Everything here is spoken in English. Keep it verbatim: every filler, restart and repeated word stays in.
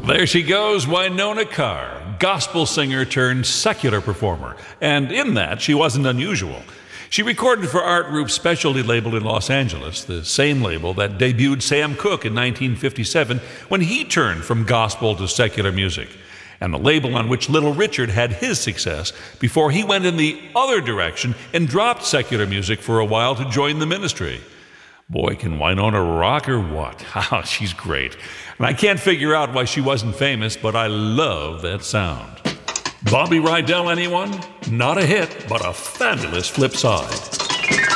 There she goes, Winona Carr, gospel singer turned secular performer. And in that, she wasn't unusual. She recorded for Art Group's specialty label in Los Angeles, the same label that debuted Sam Cooke in nineteen fifty-seven when he turned from gospel to secular music, and the label on which Little Richard had his success before he went in the other direction and dropped secular music for a while to join the ministry. Boy, can Winona rock or what? Oh, she's great. And I can't figure out why she wasn't famous, but I love that sound. Bobby Rydell, anyone? Not a hit, but a fabulous flip side.